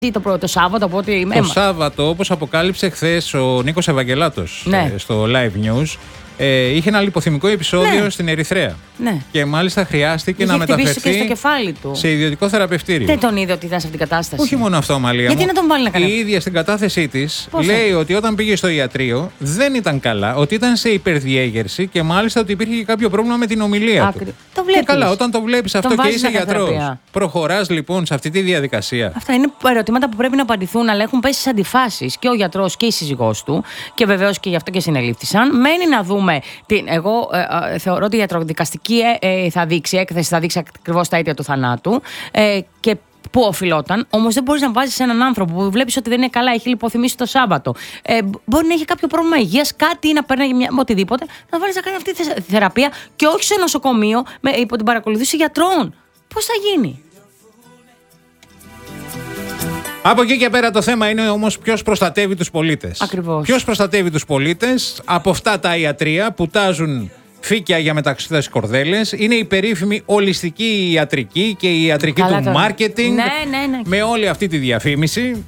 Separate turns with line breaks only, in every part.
το Σάββατο, οπότε
Το Σάββατο, όπως αποκάλυψε χθες ο Νίκος Ευαγγελάτος στο Live News, είχε ένα λιποθυμικό επεισόδιο στην Ερυθρέα.
Ναι.
Και μάλιστα χρειάστηκε να μεταφερθεί
και στο κεφάλι του.
σε ιδιωτικό θεραπευτήριο.
Δεν τον είδε ότι ήταν σε αυτήν την κατάσταση.
Όχι μόνο αυτό, Αμαλία.
Γιατί να τον βάλει να κάνει.
Η ίδια στην κατάθεσή της λέει ότι όταν πήγε στο ιατρείο δεν ήταν καλά, ότι ήταν σε υπερδιέγερση και μάλιστα ότι υπήρχε και κάποιο πρόβλημα με την ομιλία του.
Το βλέπεις.
Και καλά, όταν το βλέπεις αυτό και είσαι γιατρός, προχωράς λοιπόν σε αυτή τη διαδικασία.
Αυτά είναι ερωτήματα που πρέπει να απαντηθούν, αλλά έχουν πέσει σε αντιφάσεις και ο γιατρός και η σύζυγός του, και βεβαίως και γι' αυτό και συνελήφθησαν. Μένει να δούμε. Εγώ θεωρώ ότι η ιατροδικαστική έκθεση θα δείξει ακριβώς τα αίτια του θανάτου και πού οφειλόταν. Όμως δεν μπορείς να βάζεις έναν άνθρωπο που βλέπεις ότι δεν είναι καλά, έχει λιποθυμήσει το Σάββατο. Μπορεί να έχει κάποιο πρόβλημα υγείας, κάτι ή να παίρνει οτιδήποτε, να βάλεις να κάνει αυτή τη θεραπεία και όχι σε νοσοκομείο υπό την παρακολουθήση γιατρών. Πώς θα γίνει?
Από εκεί και πέρα το θέμα είναι όμως ποιος προστατεύει τους πολίτες.
Ακριβώς.
Ποιος προστατεύει τους πολίτες από αυτά τα ιατρεία που τάζουν φύκια για μεταξωτές κορδέλες. Είναι η περίφημη ολιστική ιατρική και η ιατρική του μάρκετινγκ.
Ναι.
Με όλη αυτή τη διαφήμιση.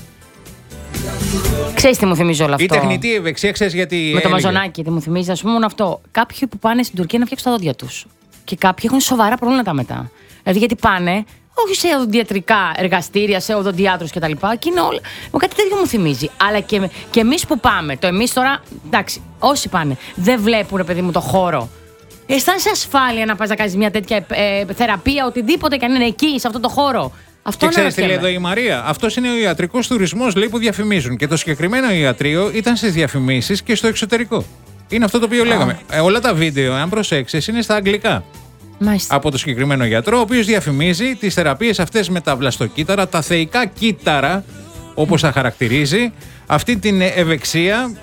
Ξέρεις τι μου θυμίζει όλο αυτό?
Η τεχνητή ευεξία, ξέρεις γιατί.
Με το μαζονάκι, τι μου θυμίζει, ας πούμε, μόνο αυτό. Κάποιοι που πάνε στην Τουρκία να φτιάξουν τα δόντια τους. Και κάποιοι έχουν σοβαρά προβλήματα μετά. Δηλαδή γιατί πάνε. Όχι σε οδοντιατρικά εργαστήρια, σε οδοντιάτρους κτλ. Και είναι όλα. Κάτι τέτοιο μου θυμίζει. Αλλά και εμείς που πάμε, το εμείς τώρα, εντάξει, όσοι πάνε, δεν βλέπουν, ρε παιδί μου, το χώρο. Αισθάνεσαι ασφάλεια να πας να κάνεις μια τέτοια θεραπεία, οτιδήποτε και αν είναι εκεί, σε αυτό το χώρο. Αυτό
και ξέρεις τι λέει εδώ η Μαρία? Αυτός είναι ο ιατρικός τουρισμός, λέει, που διαφημίζουν. Και το συγκεκριμένο ιατρείο ήταν στις διαφημίσεις και στο εξωτερικό. Είναι αυτό το οποίο λέγαμε. Όλα τα βίντεο, αν προσέξεις, είναι στα αγγλικά.
Μάλιστα.
Από το συγκεκριμένο γιατρό, ο οποίος διαφημίζει τις θεραπείες αυτές με τα βλαστοκύτταρα, τα θεϊκά κύτταρα, όπως τα χαρακτηρίζει, αυτή την ευεξία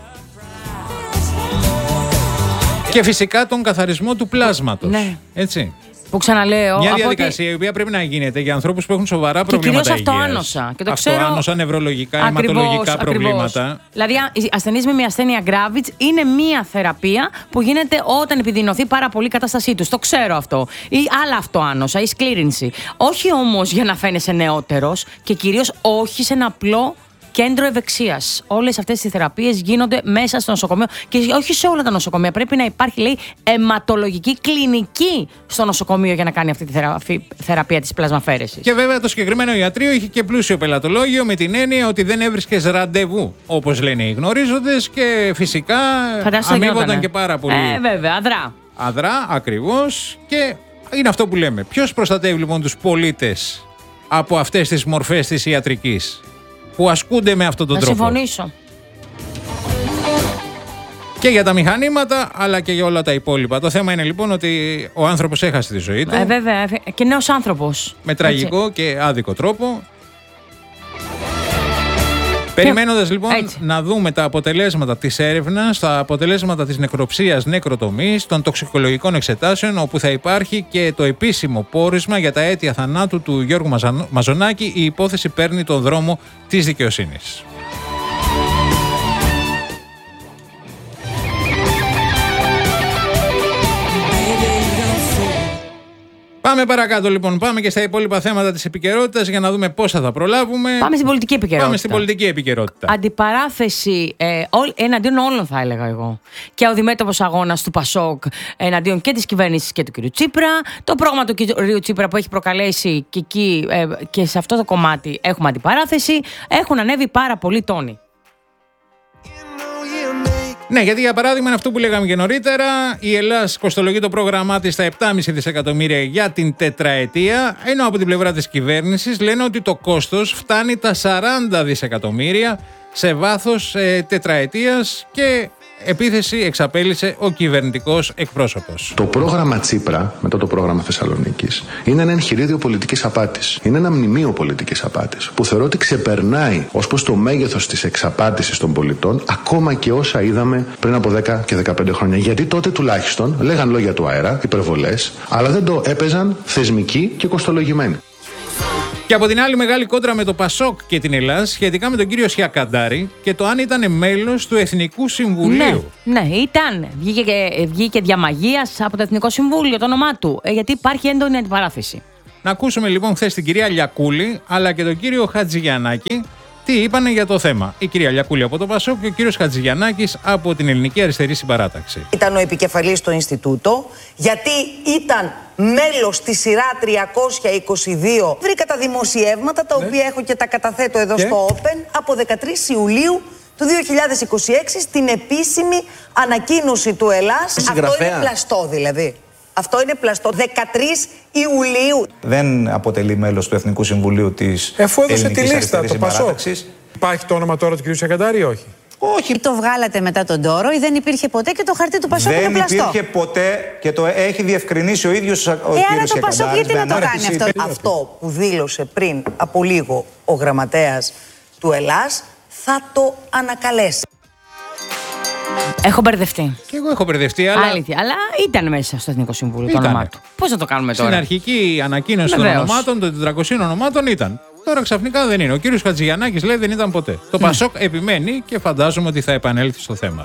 και φυσικά τον καθαρισμό του πλάσματος.
Ναι.
Έτσι.
Που ξαναλέω.
Μια διαδικασία η οποία πρέπει να γίνεται για ανθρώπους που έχουν σοβαρά προβλήματα υγείας.
Και κυρίως αυτοάνοσα. Και το
αυτοάνοσα, νευρολογικά, αιματολογικά προβλήματα.
Δηλαδή, οι ασθενείς με μια ασθένεια Γκράβιτς είναι μια θεραπεία που γίνεται όταν επιδεινωθεί πάρα πολύ η κατάστασή τους. Το ξέρω αυτό. Ή άλλα αυτοάνοσα ή σκλήρινση. Όχι όμως για να φαίνεσαι νεότερος και κυρίως όχι σε ένα απλό κέντρο ευεξίας. Όλες αυτές οι θεραπείες γίνονται μέσα στο νοσοκομείο και όχι σε όλα τα νοσοκομεία. Πρέπει να υπάρχει, λέει, αιματολογική κλινική στο νοσοκομείο για να κάνει αυτή τη θεραπεία της πλασμαφέρεσης.
Και βέβαια το συγκεκριμένο ιατρείο είχε και πλούσιο πελατολόγιο με την έννοια ότι δεν έβρισκες ραντεβού, όπως λένε οι γνωρίζοντες, και φυσικά αμείβονταν και πάρα πολύ.
Βέβαια, αδρά.
Αδρά, ακριβώς. Και είναι αυτό που λέμε. Ποιος προστατεύει λοιπόν τους πολίτες από αυτές τις μορφές της ιατρικής που ασκούνται με αυτόν τον τρόπο?
Να συμφωνήσω.
Και για τα μηχανήματα, αλλά και για όλα τα υπόλοιπα. Το θέμα είναι λοιπόν ότι ο άνθρωπος έχασε τη ζωή του.
Βέβαια, και νέος άνθρωπος.
Με τραγικό και άδικο τρόπο. Περιμένοντας λοιπόν να δούμε τα αποτελέσματα της έρευνας, τα αποτελέσματα της νεκροψίας νεκροτομής, των τοξικολογικών εξετάσεων, όπου θα υπάρχει και το επίσημο πόρισμα για τα αίτια θανάτου του Γιώργου Μαζονάκη, η υπόθεση παίρνει τον δρόμο της δικαιοσύνης. Πάμε παρακάτω λοιπόν. Πάμε και στα υπόλοιπα θέματα της επικαιρότητας για να δούμε πόσα θα προλάβουμε.
Πάμε στην πολιτική επικαιρότητα.
Πάμε στην πολιτική επικαιρότητα.
Αντιπαράθεση εναντίον όλων, θα έλεγα εγώ. Και ο διμέτωπος αγώνας του Πασόκ εναντίον και της κυβέρνησης και του κ. Τσίπρα. Το πρόγραμμα του κ. Τσίπρα που έχει προκαλέσει και εκεί και σε αυτό το κομμάτι έχουμε αντιπαράθεση. Έχουν ανέβει πάρα πολλοί τόνοι.
Ναι, γιατί για παράδειγμα είναι αυτό που λέγαμε και νωρίτερα. Η Ελλάς κοστολογεί το πρόγραμμά της στα 7,5 δισεκατομμύρια για την τετραετία, ενώ από την πλευρά της κυβέρνησης λένε ότι το κόστος φτάνει τα 40 δισεκατομμύρια σε βάθος τετραετίας και επίθεση εξαπέλυσε ο κυβερνητικός εκπρόσωπος.
Το πρόγραμμα Τσίπρα, μετά το πρόγραμμα Θεσσαλονίκης, είναι ένα εγχειρίδιο πολιτικής απάτης. Είναι ένα μνημείο πολιτικής απάτης που θεωρώ ότι ξεπερνάει ως προς το μέγεθος της εξαπάτησης των πολιτών ακόμα και όσα είδαμε πριν από 10 και 15 χρόνια. Γιατί τότε τουλάχιστον λέγαν λόγια του αέρα, υπερβολές, αλλά δεν το έπαιζαν θεσμικοί και κοστολογημένοι.
Και από την άλλη μεγάλη κόντρα με το Πασόκ και την Ελλάδα σχετικά με τον κύριο Σιακαντάρη και το αν ήταν μέλος του Εθνικού Συμβουλίου.
Ναι, ήταν. Βγήκε διαμαγείας από το Εθνικό Συμβούλιο το όνομά του, γιατί υπάρχει έντονη αντιπαράθεση.
Να ακούσουμε λοιπόν χθες την κυρία Λιακούλη αλλά και τον κύριο Χατζηγιαννάκη τι είπανε για το θέμα. Η κυρία Λιακούλη από το ΠΑΣΟΚ και ο κύριος Χατζηγιαννάκης από την Ελληνική Αριστερή Συμπαράταξη.
Ήταν ο επικεφαλής στο Ινστιτούτο, γιατί ήταν μέλος στη σειρά 322. Βρήκα τα δημοσιεύματα, τα οποία έχω και τα καταθέτω εδώ στο Open, από 13 Ιουλίου του 2026, στην επίσημη ανακοίνωση του Ελλάς. Αυτό είναι πλαστό δηλαδή. Αυτό είναι πλαστό. 13 Ιουλίου.
Δεν αποτελεί μέλος του Εθνικού Συμβουλίου της Ελληνικής Αριστερής Συμπαράταξης.
Υπάρχει το όνομα τώρα του κ. Σακαντάρη ή όχι?
Όχι.
Το βγάλατε μετά τον τόρο ή δεν υπήρχε ποτέ και το χαρτί του Πασόκ είναι πλαστό?
Δεν υπήρχε ποτέ και το έχει διευκρινίσει ο ίδιος ο κ.
Άρα το Πασόκ γιατί να το κάνει αυτό?
Αυτό που δήλωσε πριν από λίγο ο γραμματέας του Ελλάς θα το ανακαλέσει.
Έχω μπερδευτεί.
Και εγώ έχω μπερδευτεί, αλλά.
Αλήθεια. Αλλά ήταν μέσα στο Εθνικό Συμβούλιο το όνομά του. Πώς να το κάνουμε τώρα?
Στην αρχική ανακοίνωση των ονομάτων, των 400 ονομάτων ήταν. Τώρα ξαφνικά δεν είναι. Ο κύριος Χατζηγιαννάκης λέει δεν ήταν ποτέ. Το ΠΑΣΟΚ επιμένει και φαντάζομαι ότι θα επανέλθει στο θέμα.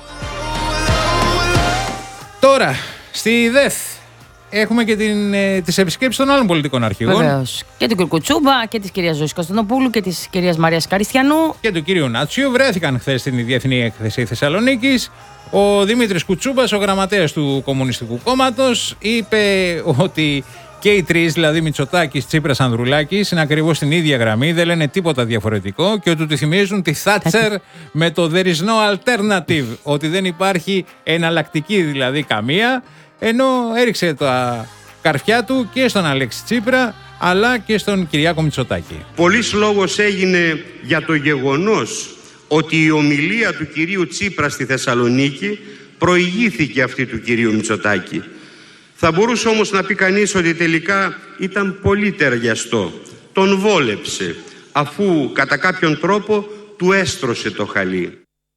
Τώρα, στη ΔΕΘ έχουμε και τις επισκέψεις των άλλων πολιτικών αρχηγών.
Βεβαίως. Και του κ. Κουτσούμπα και της κυρίας Ζωής Κωνσταντοπούλου και της κυρίας Μαρίας Καριστιανού.
Και του κύριου Νατσιού. Βρέθηκαν χθες στην Διεθνή Έκθεση Θεσσαλονίκης. Ο Δημήτρης Κουτσούμπας, ο γραμματέας του Κομμουνιστικού Κόμματος, είπε ότι και οι τρεις, δηλαδή Μητσοτάκης, Τσίπρας, Ανδρουλάκης, είναι ακριβώς στην ίδια γραμμή, δεν λένε τίποτα διαφορετικό και ότι του θυμίζουν τη Θάτσερ με το there is no alternative, ότι δεν υπάρχει εναλλακτική δηλαδή καμία, ενώ έριξε τα καρφιά του και στον Αλέξη Τσίπρα αλλά και στον Κυριάκο Μητσοτάκη.
Πολύς λόγος έγινε για το γεγονός ότι η ομιλία του κυρίου Τσίπρα στη Θεσσαλονίκη προηγήθηκε αυτή του κυρίου Μητσοτάκη. Θα μπορούσε όμως να πει κανείς ότι τελικά ήταν πολύ ταιριαστό. Τον βόλεψε, αφού κατά κάποιον τρόπο του έστρωσε το χαλί.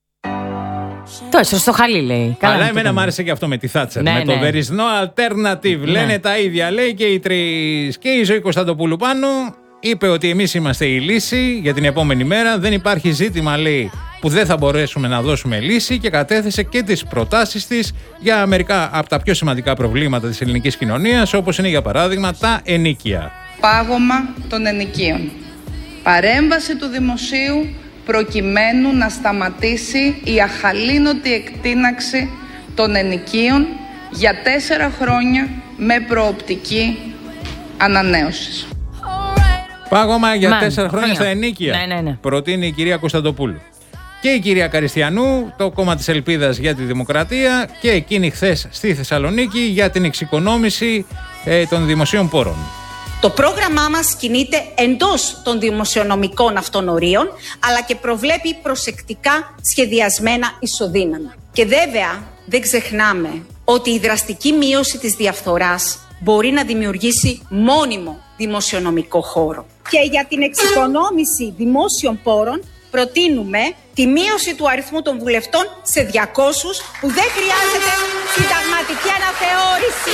Το έστρωσε το χαλί, λέει. Καλά,
αλλά εμένα μου άρεσε και αυτό με τη Θάτσερ. Ναι, με το there is no alternative. Ναι. Λένε τα ίδια, λέει και οι τρεις. Και η Ζωή Κωνσταντοπούλου πάνω είπε ότι εμείς είμαστε η λύση για την επόμενη μέρα. Δεν υπάρχει ζήτημα, λέει, που δεν θα μπορέσουμε να δώσουμε λύση, και κατέθεσε και τις προτάσεις της για μερικά από τα πιο σημαντικά προβλήματα της ελληνικής κοινωνίας, όπως είναι για παράδειγμα τα ενοίκια.
Πάγωμα των ενοικίων. Παρέμβαση του δημοσίου προκειμένου να σταματήσει η αχαλήνωτη εκτείναξη των ενοικίων για 4 χρόνια με προοπτική ανανέωσης.
Πάγωμα για 4 χρόνια στα ενοίκια.
Ναι.
Προτείνει η κυρία Κωνσταντοπούλου. Και η κυρία Καριστιανού, το κόμμα της Ελπίδας για τη Δημοκρατία, και εκείνη χθες στη Θεσσαλονίκη για την εξοικονόμηση των δημοσίων πόρων.
Το πρόγραμμά μας κινείται εντός των δημοσιονομικών αυτών ορίων, αλλά και προβλέπει προσεκτικά σχεδιασμένα ισοδύναμα. Και βέβαια δεν ξεχνάμε ότι η δραστική μείωση της διαφθοράς μπορεί να δημιουργήσει μόνιμο δημοσιονομικό χώρο. Και για την εξοικονόμηση δημόσιων πόρων προτείνουμε τη μείωση του αριθμού των βουλευτών σε 200 που δεν χρειάζεται συνταγματική αναθεώρηση.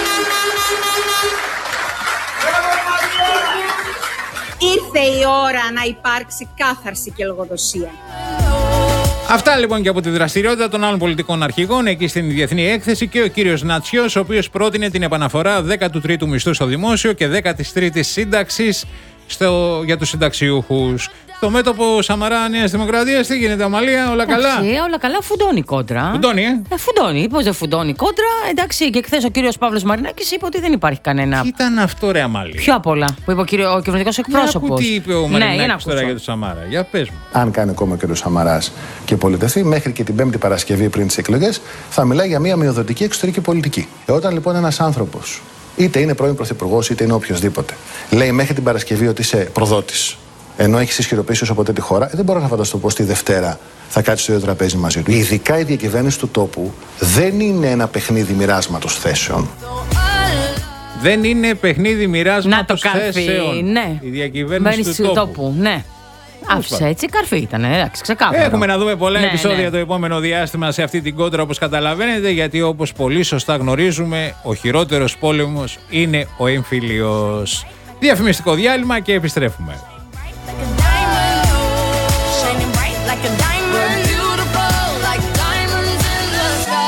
Ήρθε η ώρα να υπάρξει κάθαρση και λογοδοσία.
Αυτά λοιπόν και από τη δραστηριότητα των άλλων πολιτικών αρχηγών εκεί στην Διεθνή Έκθεση, και ο κύριος Νατσιός, ο οποίος πρότεινε την επαναφορά 13ου μισθού στο δημόσιο και 13ης σύνταξης για τους συνταξιούχους. Στο μέτωπο Σαμαρά Νέας Δημοκρατίας, τι γίνεται, Αμαλία, όλα καλά?
Όλα καλά, φουντώνει κόντρα.
Φουντώνει,
φουντώνει. Πώς δεν φουντώνει κόντρα? Εντάξει, και χθες ο κύριος Παύλος Μαρινάκης είπε ότι δεν υπάρχει κανένα.
Τι ήταν αυτό, ρε Αμαλία?
Πιο απ' όλα που είπε ο κυβερνητικός εκπρόσωπος.
Τι είπε ο Μαρινάκης τώρα για τον Σαμάρα? Για πες μου.
Αν κάνει ακόμα ο κ. Σαμαράς και πολιτευτεί, μέχρι και την 5η Παρασκευή πριν τις εκλογές, θα μιλάει για μια μειοδοτική εξωτερική πολιτική. Όταν λοιπόν ένας άνθρωπος, είτε είναι πρώην πρωθυπουργός είτε είναι οποιοδήποτε, λέει μέχρι την Παρασκευή ότι είσαι προδότης, ενώ έχει ισχυροποιήσει όσο ποτέ τη χώρα, δεν μπορώ να φανταστώ πως τη Δευτέρα θα κάτσει στο ίδιο τραπέζι μαζί του. Ειδικά η διακυβέρνηση του τόπου δεν είναι ένα παιχνίδι μοιράσματος θέσεων.
Δεν είναι παιχνίδι μοιράσματος θέσεων.
Ναι.
Η διακυβέρνηση του τόπου.
Ναι. Άφησε έτσι, καρφί ήταν, εντάξει, ξεκάθαρο.
Έχουμε να δούμε πολλά επεισόδια το επόμενο διάστημα σε αυτή την κόντρα, όπως καταλαβαίνετε, γιατί όπως πολύ σωστά γνωρίζουμε, ο χειρότερος πόλεμος είναι ο εμφύλιος. Διαφημιστικό διάλειμμα και επιστρέφουμε.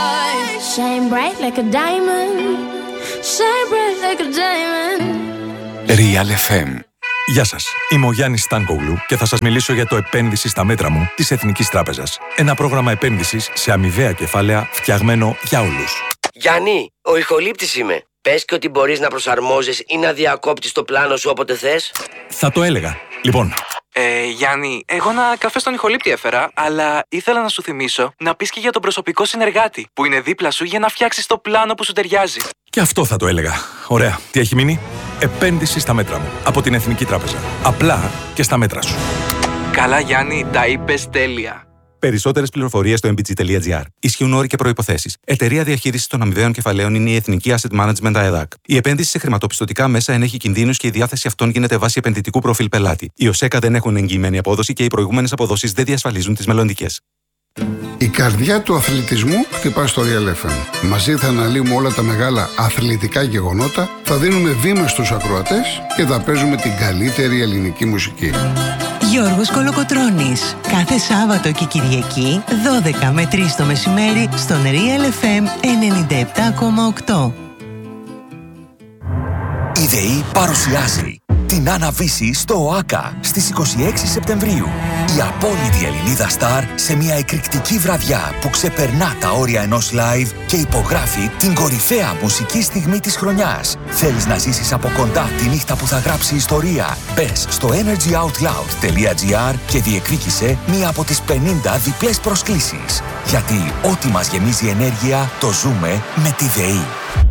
Shine bright like a diamond, shine bright like a diamond. Real FM. Γεια σας, είμαι ο Γιάννης Στάνκογλου και θα σας μιλήσω για το επένδυση στα μέτρα μου της Εθνικής Τράπεζας. Ένα πρόγραμμα επένδυσης σε αμοιβαία κεφάλαια φτιαγμένο για όλους.
Γιάννη, ο ηχολήπτης είμαι. Πες και ότι μπορείς να προσαρμόζεις ή να διακόπτεις το πλάνο σου όποτε θες.
Θα το έλεγα. Λοιπόν.
Γιάννη, εγώ ένα καφέ στον ηχολήπτη έφερα, αλλά ήθελα να σου θυμίσω να πεις και για τον προσωπικό συνεργάτη που είναι δίπλα σου για να φτιάξεις το πλάνο που σου ταιριάζει.
Και αυτό θα το έλεγα. Ωραία. Τι έχει μείνει? Επένδυση στα μέτρα μου. Από την Εθνική Τράπεζα. Απλά και στα μέτρα σου.
Καλά, Γιάννη, τα είπες τέλεια.
Περισσότερες πληροφορίες στο mbg.gr. Ισχύουν όροι και προϋποθέσεις. Εταιρεία διαχείρισης των αμοιβαίων κεφαλαίων είναι η Εθνική Asset Management ΑΕΔΑΚ. Η επένδυση σε χρηματοπιστωτικά μέσα ενέχει κινδύνους και η διάθεση αυτών γίνεται βάσει επενδυτικού προφίλ πελάτη. Οι ΟΣΕΚΑ δεν έχουν εγγυημένη απόδοση και οι προηγούμενες αποδόσεις δεν διασφαλίζουν τις μελλοντικές.
Η καρδιά του αθλητισμού χτυπά στο Real FM. Μαζί θα αναλύουμε όλα τα μεγάλα αθλητικά γεγονότα, θα δίνουμε βήμα στους ακροατές και θα παίζουμε την καλύτερη ελληνική μουσική.
Γιώργος Κολοκοτρώνης. Κάθε Σάββατο και Κυριακή, 12 με 3 το μεσημέρι, στον Real FM 97,8.
Η ΔΕΗ παρουσιάζει την αναβίση στο ΟΑΚΑ στις 26 Σεπτεμβρίου. Η απόλυτη Ελληνίδα Σταρ σε μια εκρηκτική βραδιά που ξεπερνά τα όρια ενός live και υπογράφει την κορυφαία μουσική στιγμή της χρονιάς. Θέλεις να ζήσεις από κοντά τη νύχτα που θα γράψει ιστορία? Μπες στο energyoutloud.gr και διεκδίκησε μία από τις 50 διπλές προσκλήσεις. Γιατί ό,τι μας γεμίζει ενέργεια το ζούμε με τη ΔΕΗ.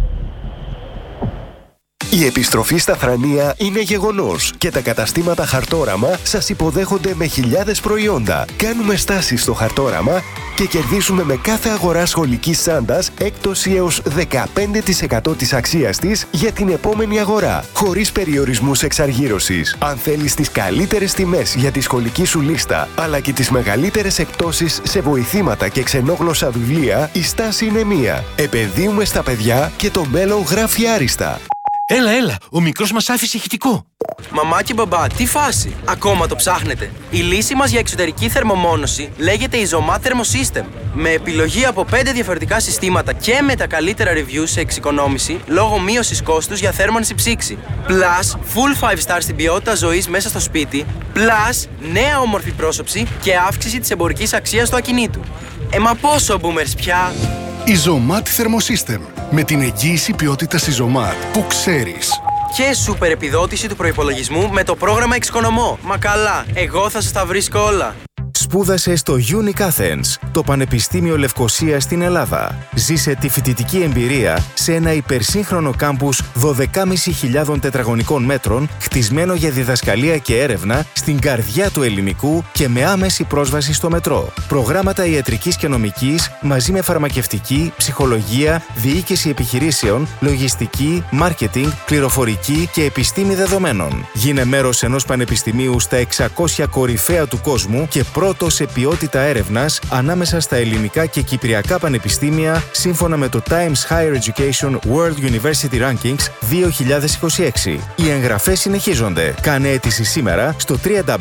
Η επιστροφή στα Θρανία είναι γεγονός και τα καταστήματα Χαρτόραμα σας υποδέχονται με χιλιάδες προϊόντα. Κάνουμε στάσεις στο Χαρτόραμα και κερδίζουμε με κάθε αγορά σχολικής τσάντας έκπτωση έως 15% της αξίας της για την επόμενη αγορά, χωρίς περιορισμούς εξαργύρωσης. Αν θέλεις τις καλύτερες τιμές για τη σχολική σου λίστα, αλλά και τις μεγαλύτερες εκπτώσεις σε βοηθήματα και ξενόγλωσσα βιβλία, η στάση είναι μία. Επενδύουμε στα παιδιά και το μέλλον γράφει άριστα.
Έλα, ο μικρός μας άφησε ηχητικό.
Μαμά και μπαμπά, τι φάση? Ακόμα το ψάχνετε? Η λύση μας για εξωτερική θερμομόνωση λέγεται Isomat Thermosystem. Με επιλογή από 5 διαφορετικά συστήματα και με τα καλύτερα reviews σε εξοικονόμηση λόγω μείωσης κόστους για θέρμανση ψήξη. Plus, full 5 star στην ποιότητα ζωής μέσα στο σπίτι. Plus, νέα όμορφη πρόσωψη και αύξηση της εμπορικής αξίας του ακινήτου. Μα πόσο boomers πια?
Isomat Thermosystem. Με την εγγύηση ποιότητας Isomat που ξέρεις.
Και σούπερ επιδότηση του προϋπολογισμού με το πρόγραμμα Εξοικονομώ. Μα καλά, εγώ θα σας τα βρίσκω όλα.
Σπούδασε στο Unique Athens, το Πανεπιστήμιο Λευκωσίας στην Ελλάδα. Ζήσε τη φοιτητική εμπειρία σε ένα υπερσύγχρονο κάμπους 12.500 τετραγωνικών μέτρων, χτισμένο για διδασκαλία και έρευνα στην καρδιά του ελληνικού και με άμεση πρόσβαση στο μετρό. Προγράμματα ιατρικής και νομικής μαζί με φαρμακευτική, ψυχολογία, διοίκηση επιχειρήσεων, λογιστική, μάρκετινγκ, πληροφορική και επιστήμη δεδομένων. Γίνε μέρος ενός πανεπιστημίου στα 600 κορυφαία του κόσμου και πρώτο σε ποιότητα έρευνας ανάμεσα στα ελληνικά και κυπριακά πανεπιστήμια σύμφωνα με το Times Higher Education World University Rankings 2026. Οι εγγραφές συνεχίζονται. Κάνε αίτηση σήμερα στο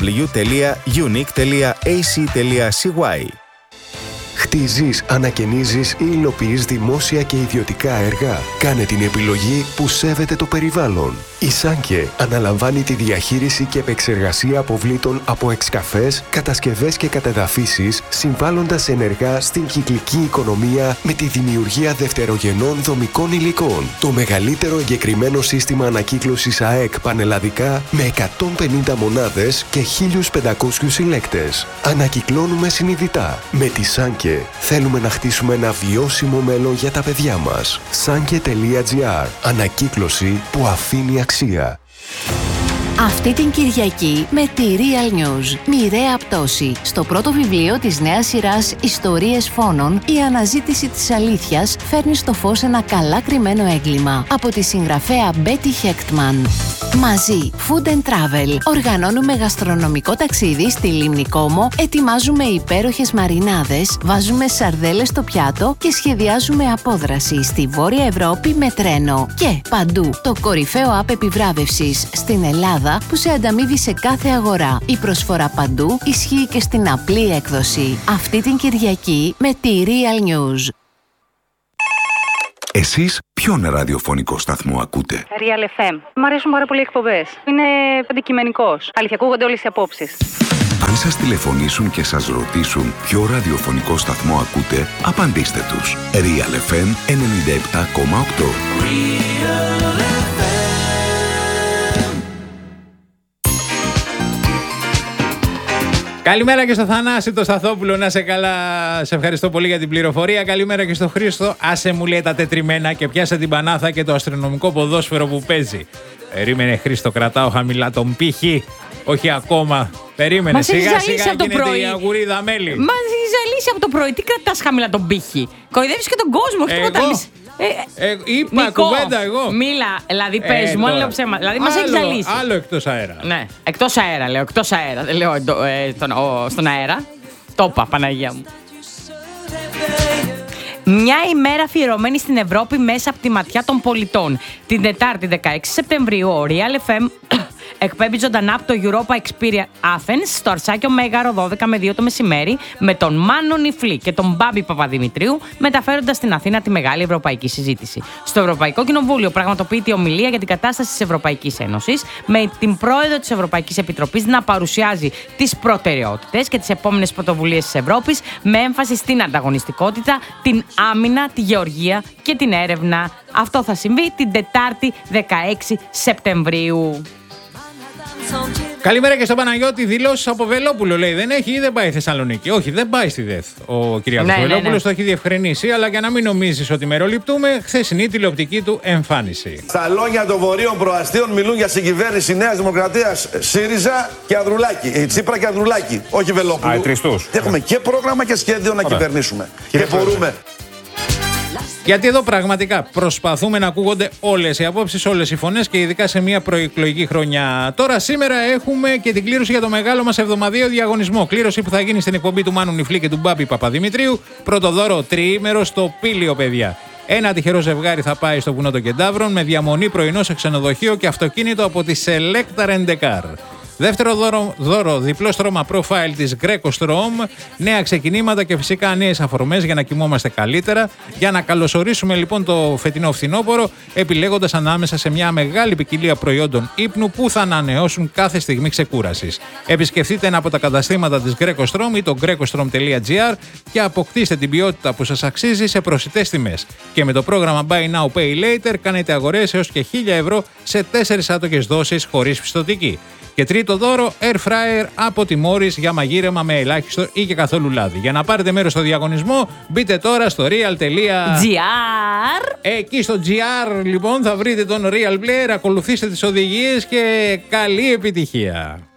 www.unique.ac.cy.
Χτίζεις, ανακαινίζεις ή υλοποιείς δημόσια και ιδιωτικά έργα? Κάνε την επιλογή που σέβεται το περιβάλλον. Η Σάνκε αναλαμβάνει τη διαχείριση και επεξεργασία αποβλήτων από εξκαφές, κατασκευές και κατεδαφίσεις, συμβάλλοντας ενεργά στην κυκλική οικονομία με τη δημιουργία δευτερογενών δομικών υλικών. Το μεγαλύτερο εγκεκριμένο σύστημα ανακύκλωσης ΑΕΚ πανελλαδικά με 150 μονάδες και 1.500 συλλέκτες. Ανακυκλώνουμε συνειδητά. Με τη Σάνκε θέλουμε να χτίσουμε ένα βιώσιμο μέλλον για τα παιδιά μας. Sanke.gr. Ανακύκλωση που αφήνει αξία.
Αυτή την Κυριακή με τη Real News. Μοιραία πτώση. Στο πρώτο βιβλίο της νέας σειράς Ιστορίες Φόνων, η αναζήτηση της αλήθειας φέρνει στο φως ένα καλά κρυμμένο έγκλημα. Από τη συγγραφέα Betty Hechtman. Μαζί, Food and Travel. Οργανώνουμε γαστρονομικό ταξίδι στη Λίμνη Κόμο, ετοιμάζουμε υπέροχες μαρινάδες, βάζουμε σαρδέλες στο πιάτο και σχεδιάζουμε απόδραση στη Βόρεια Ευρώπη με τρένο. Και παντού, το κορυφαίο app επιβράβευσης στην Ελλάδα που σε ανταμείβει σε κάθε αγορά. Η προσφορά παντού ισχύει και στην απλή έκδοση. Αυτή την Κυριακή με τη Real News.
Εσείς ποιον ραδιοφωνικό σταθμό ακούτε?
Real FM. Μ' αρέσουν πάρα πολύ οι εκπομπές. Είναι αντικειμενικός. Αλήθεια, ακούγονται όλες οι απόψεις.
Αν σας τηλεφωνήσουν και σας ρωτήσουν ποιο ραδιοφωνικό σταθμό ακούτε, απαντήστε τους. Real FM 97,8.
Καλημέρα και στο Θανάση το Σταθόπουλο, να σε καλά, σε ευχαριστώ πολύ για την πληροφορία. Καλημέρα και στο Χρήστο, άσε μου λέει τα τετριμένα και πιάσε την πανάθα και το αστρονομικό ποδόσφαιρο που παίζει. Περίμενε Χρήστο, κρατάω χαμηλά τον πύχη, όχι ακόμα. Περίμενε, σιγά σιγά γίνεται η αγουρίδα μέλι.
Μας έχει ζαλίσει από το πρωί, τι κρατάς χαμηλά τον πύχη? Κοροϊδεύεις και τον κόσμο, όχι τίποτα άλλο.
Είπα
Νικό,
κουβέντα εγώ.
Μίλα, δηλαδή πες μου, λέω ψέμα. Δηλαδή μας έχει ζαλίσει.
Άλλο εκτός αέρα.
Ναι, εκτός αέρα λέω, εκτός αέρα. Δεν λέω στον αέρα. Το είπα, Παναγία μου. Μια ημέρα αφιερωμένη στην Ευρώπη μέσα από τη ματιά των πολιτών. Την Τετάρτη 16 Σεπτεμβρίου ο Real FM εκπέμπει ζωντανά από το Europa Experience Athens στο Αρσάκιο Μέγαρο 12 με 2 το μεσημέρι με τον Μάνο Νιφλή και τον Μπάμπη Παπαδημητρίου, μεταφέροντας στην Αθήνα τη μεγάλη ευρωπαϊκή συζήτηση. Στο Ευρωπαϊκό Κοινοβούλιο πραγματοποιείται ομιλία για την κατάσταση της Ευρωπαϊκής Ένωσης, με την πρόεδρο της Ευρωπαϊκής Επιτροπής να παρουσιάζει τις προτεραιότητες και τις επόμενες πρωτοβουλίες της Ευρώπης, με έμφαση στην ανταγωνιστικότητα, την άμυνα, τη γεωργία και την έρευνα. Αυτό θα συμβεί την Τετάρτη 16 Σεπτεμβρίου.
Καλημέρα και στον Παναγιώτη. Δηλώσεις από Βελόπουλο λέει. Δεν έχει ή δεν πάει η Θεσσαλονίκη? Όχι, δεν πάει στη ΔΕΘ. Ο Κυριάκος Βελόπουλος το έχει διευκρινίσει, αλλά για να μην νομίζεις ότι μεροληπτούμε, χθεσινή τηλεοπτική του εμφάνιση.
Στα λόγια των βορείων προαστίων μιλούν για συγκυβέρνηση Νέας Δημοκρατίας ΣΥΡΙΖΑ και Ανδρουλάκη. Τσίπρα και Ανδρουλάκη, όχι Βελόπουλου. Έχουμε και πρόγραμμα και σχέδιο να κυβερνήσουμε. Και μπορούμε.
Γιατί εδώ πραγματικά προσπαθούμε να ακούγονται όλες οι απόψεις, όλες οι φωνές και ειδικά σε μια προεκλογική χρονιά. Τώρα σήμερα έχουμε και την κλήρωση για το μεγάλο μας εβδομαδιαίο διαγωνισμό. Κλήρωση που θα γίνει στην εκπομπή του Μάνου Νιφλή και του Μπάμπη Παπαδημητρίου. Πρώτο δώρο τριήμερο στο Πήλιο, παιδιά. Ένα τυχερό ζευγάρι θα πάει στο βουνό των Κεντάβρων με διαμονή πρωινό σε ξενοδοχείο και αυτοκίνητο από τη Selecta Rent-A-Car. Δεύτερο δώρο, διπλό στρώμα profile της Greco Strom, νέα ξεκινήματα και φυσικά νέες αφορμές για να κοιμόμαστε καλύτερα. Για να καλωσορίσουμε λοιπόν το φετινό φθινόπωρο, επιλέγοντας ανάμεσα σε μια μεγάλη ποικιλία προϊόντων ύπνου που θα ανανεώσουν κάθε στιγμή ξεκούρασης. Επισκεφτείτε ένα από τα καταστήματα της Greco Strom ή το grecostrom.gr και αποκτήστε την ποιότητα που σας αξίζει σε προσιτές τιμές. Και με το πρόγραμμα Buy Now Pay Later κάνετε αγορές έως και 1.000 ευρώ σε 4 άτοκες δόσεις χωρίς πιστωτική. Και τρίτο δώρο, Air Fryer από τη Morris για μαγείρεμα με ελάχιστο ή και καθόλου λάδι. Για να πάρετε μέρος στο διαγωνισμό, μπείτε τώρα στο real.gr. Εκεί στο GR λοιπόν θα βρείτε τον Real Player, ακολουθήστε τις οδηγίες και καλή επιτυχία.